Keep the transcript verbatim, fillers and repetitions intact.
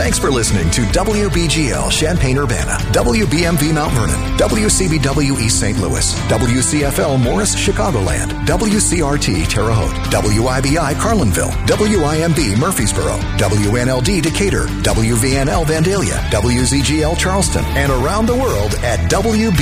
Thanks for listening to W B G L Champaign-Urbana, W B M V Mount Vernon, W C B W East Saint Louis, W C F L Morris Chicagoland, W C R T Terre Haute, W I B I Carlinville, W I M B Murfreesboro, W N L D Decatur, W V N L Vandalia, W Z G L Charleston, and around the world at W B